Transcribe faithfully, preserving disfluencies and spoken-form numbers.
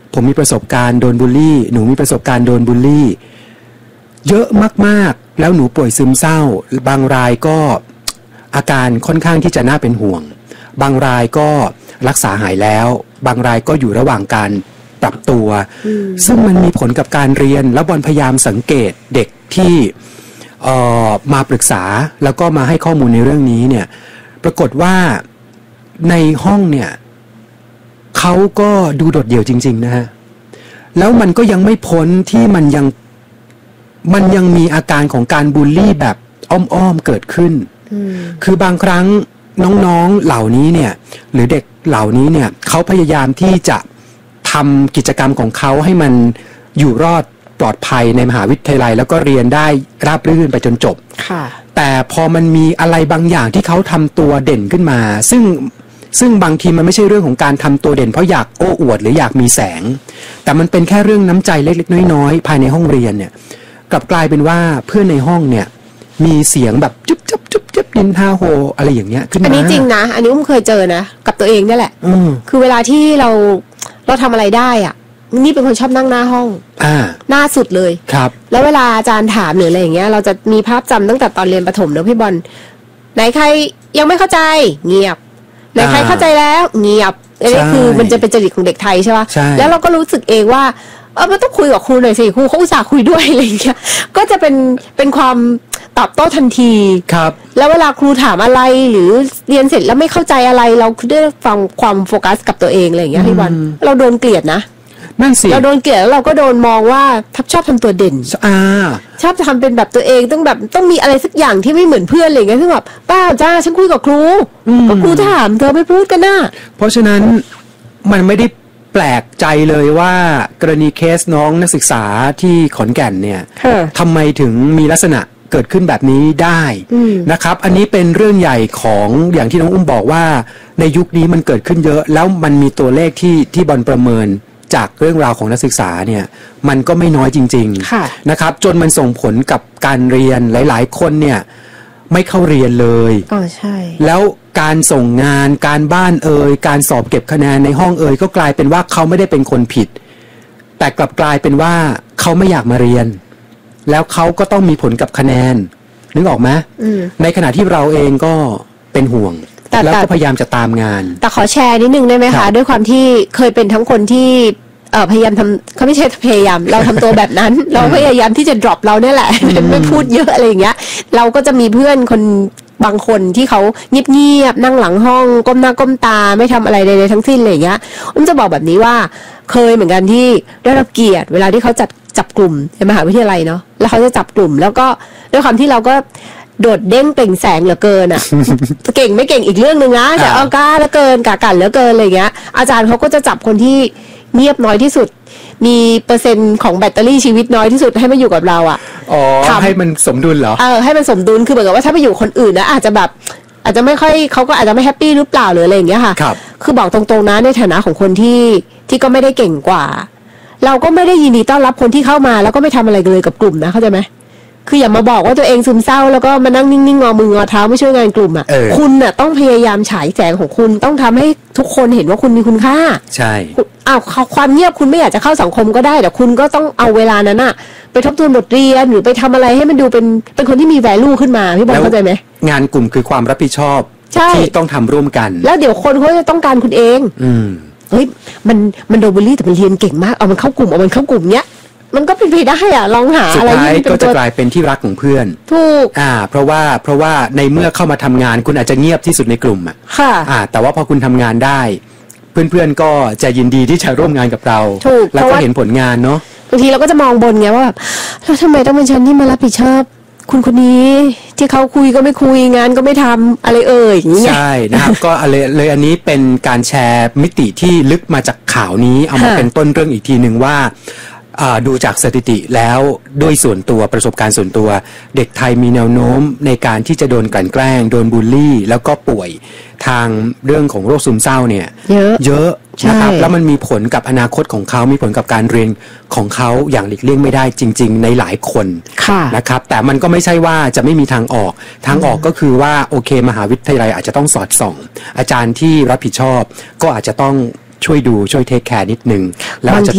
ผมมีประสบการณ์โดนบูลลี่หนูมีประสบการณ์โดนบูลลี่เยอะมากๆแล้วหนูป่วยซึมเศร้าบางรายก็อาการค่อนข้างที่จะน่าเป็นห่วงบางรายก็รักษาหายแล้วบางรายก็อยู่ระหว่างการปรับตัวซึ่งมันมีผลกับการเรียนแล้วบอลพยายามสังเกตเด็กที่เอ่อมาปรึกษาแล้วก็มาให้ข้อมูลในเรื่องนี้เนี่ยปรากฏว่าในห้องเนี่ยเขาก็ดูโดดเดี่ยวจริงๆนะฮะแล้วมันก็ยังไม่พ้นที่มันยังมันยังมีอาการของการบูลลี่แบบอ้อมๆเกิดขึ้นคือบางครั้งน้องๆเหล่านี้เนี่ยหรือเด็กเหล่านี้เนี่ยเขาพยายามที่จะทำกิจกรรมของเขาให้มันอยู่รอดปลอดภัยในมหาวิทยาลัยแล้วก็เรียนได้ราบรื่นไปจนจบแต่พอมันมีอะไรบางอย่างที่เขาทำตัวเด่นขึ้นมาซึ่งซึ่งบางทีมันไม่ใช่เรื่องของการทำตัวเด่นเพราะอยากโอ้อวดหรืออยากมีแสงแต่มันเป็นแค่เรื่องน้ำใจเล็กๆน้อยๆภายในห้องเรียนเนี่ยกลับกลายเป็นว่าเพื่อนในห้องเนี่ยมีเสียงแบบจุ๊บจุ๊บจุ๊บจุ๊บดินทาโฮอะไรอย่างเงี้ยขึ้นมาอันนี้จริงนะอันนี้อุ้มเคยเจอนะกับตัวเองนี่แหละคือเวลาที่เราเราทำอะไรได้อ่ะนี่เป็นคนชอบนั่งหน้าห้องอ่าหน้าสุดเลยครับแล้วเวลาอาจารย์ถามหรืออะไรอย่างเงี้ยเราจะมีภาพจำตั้งแต่ตอนเรียนประถมเนอะพี่บอลไหนใครยังไม่เข้าใจเงียบไหนใครเข้าใจแล้วเงียบอันนี้คือมันจะเป็นจริตของเด็กไทยใช่ป่ะแล้วเราก็รู้สึกเองว่าเออมันต้องคุยกับครูหน่อยสิครูเขาอุตส่าห์คุยด้วยอะไรอย่างเงี้ยก็จะเป็นเป็นความตอบโต้ทันทีครับแล้วเวลาครูถามอะไรหรือเรียนเสร็จแล้วไม่เข้าใจอะไรเราได้ฟังความโฟกัสกับตัวเองอะไรอย่างเงี้ยพี่บอลเราโดนเกลียดนะนั่นสิเราโดนเกลียดแล้วเราก็โดนมองว่าทับชอบทำตัวเด่นอ่าชอบทำเป็นแบบตัวเองต้องแบบต้องมีอะไรสักอย่างที่ไม่เหมือนเพื่อนอะไรอย่างเงี้ยซึ่งแบบป้าจ้าฉันคุยกับครูก็ครูถามเธอไม่พูดกันน่ะเพราะฉะนั้นมันไม่ได้แปลกใจเลยว่ากรณีเคสน้องนักศึกษาที่ขอนแก่นเนี่ยทำไมถึงมีลักษณะเกิดขึ้นแบบนี้ได้นะครับอันนี้เป็นเรื่องใหญ่ของอย่างที่น้องอุ้มบอกว่าในยุคนี้มันเกิดขึ้นเยอะแล้วมันมีตัวเลขที่ที่บอลประเมินจากเรื่องราวของนักศึกษาเนี่ยมันก็ไม่น้อยจริงๆนะครับจนมันส่งผลกับการเรียนหลายๆคนเนี่ยไม่เข้าเรียนเลยอ๋อใช่แล้วการส่งงานการบ้านเอ่ยการสอบเก็บคะแนนในห้องเอ่ยก็กลายเป็นว่าเขาไม่ได้เป็นคนผิดแต่กลับกลายเป็นว่าเขาไม่อยากมาเรียนแล้วเขาก็ต้องมีผลกับคะแนนนึกออกไหมในขณะที่เราเองก็เป็นห่วงแล้วก็พยายามจะตามงานแต่ขอแชร์นิดนึงได้ไหมคะด้วยความที่เคยเป็นทั้งคนที่เอ่อพยายามทำเขาไม่ใช่พยายามเราทำตัวแบบนั้น เราพยายามที่จะ drop เราเนี่ยแหละ ไม่พูดเยอะอะไรอย่างเงี้ยเราก็จะมีเพื่อนคนบางคนที่เขาเงียบๆนั่งหลังห้องก้มหน้าก้มตาไม่ทำอะไรใดๆทั้งสิ้นอะไรอย่างเงี้ยอุ้มจะบอกแบบนี้ว่าเคยเหมือนกันที่ได้รับเกียรติเวลาที่เขาจัดจับกลุ่มในมหาวิทยาลัยเนาะแล้วเขาจะจับกลุ่มแล้วก็ด้วยความที่เราก็โดดเด้งเปล่งแสงเหลือเกินอ่ะ เก่งไม่เก่งอีกเรื่องนึงนะแต่เอากล้าเหลือเกินกากันเหลือเกินอะไรอย่างเงี้ยอาจารย์เขาก็จะจับคนที่เงียบน้อยที่สุดมีเปอร์เซ็นต์ของแบตเตอรี่ชีวิตน้อยที่สุดให้มาอยู่กับเราอ่ะอ๋อให้มันสมดุลเหรอเออให้มันสมดุลคือเหมือนกับว่าถ้าไปอยู่คนอื่นนะอาจจะแบบอาจจะไม่ค่อยเขาก็อาจจะไม่แฮปปี้หรือเปล่าหรืออะไรอย่างเงี้ยค่ะครับคือบอกตรงๆนะในฐานะของคนที่ที่ก็ไม่ได้เก่งกว่าเราก็ไม่ได้ยินดีต้อนรับคนที่เข้ามาแล้วก็ไม่ทำอะไรเลยกับกลุ่มนะเข้าใจไหมคืออย่ามาบอกว่าตัวเองซึมเศร้าแล้วก็มานั่งนิ่งๆงอมืองอเท้าไม่ช่วยงานกลุ่มอ่ะคุณน่ะต้องพยายามฉายแสงของคุณต้องทำให้ทุกคนเห็นว่าคุณมีคุณค่าใช่อ้าวความเงียบคุณไม่อยากจะเข้าสังคมก็ได้แต่คุณก็ต้องเอาเวลานั้นอ่ะไปทบทวนบทเรียนหรือไปทำอะไรให้มันดูเป็นเป็นคนที่มี value ขึ้นมาพี่บอลเข้าใจไหมงานกลุ่มคือความรับผิดชอบที่ต้องทำร่วมกันแล้วเดี๋ยวคนเขาจะต้องการคุณเองอืมเฮ้ยมันมันโดนบูลลี่แต่มันเรียนเก่งมากเอามันเข้ากลุ่มเอามันเข้ากลุ่มเนี้ยมันก็เป็นไปได้อะลองหาอะไรที่เป็นตัวก็จะกลายเป็นที่รักของเพื่อนถูกอ่าเพราะว่าเพราะว่าในเมื่อเข้ามาทำงานคุณอาจจะเงียบที่สุดในกลุ่มอ่ะค่ะอ่าแต่ว่าพอคุณทำงานได้เพื่อนๆก็จะยินดีที่จะร่วมงานกับเราถูกแล้วก็เห็นผลงานเนาะบางทีเราก็จะมองบนไงว่าแบบแล้วทำไมต้องเป็นฉันที่มารับผิดชอบคุณคนนี้ที่เขาคุยก็ไม่คุยงานก็ไม่ทำอะไรเอ่ยอย่างเงี้ยใช่นะครับก็อะไรเลยอันนี้เป็นการแชร์มิติที่ลึกมาจากข่าวนี้เอามาเป็นต้นเรื่องอีกทีหนึ่งว่าดูจากสถิติแล้วด้วยส่วนตัวประสบการณ์ส่วนตัวเด็กไทยมีแนวโน้มในการที่จะโดนกลั่นแกล้งโดนบูลลี่แล้วก็ป่วยทางเรื่องของโรคซึมเศร้าเนี่ยเยอะเยอะนะครับแล้วมันมีผลกับอนาคตของเขามีผลกับการเรียนของเขาอย่างหลีกเลี่ยงไม่ได้จริงๆในหลายคนนะครับแต่มันก็ไม่ใช่ว่าจะไม่มีทางออกทางออกก็คือว่าโอเคมหาวิทยาลัยอาจจะต้องสอดส่องอาจารย์ที่รับผิดชอบก็อาจจะต้องช่วยดูช่วยเทคแคร์นิดนึงแล้วอาจจะ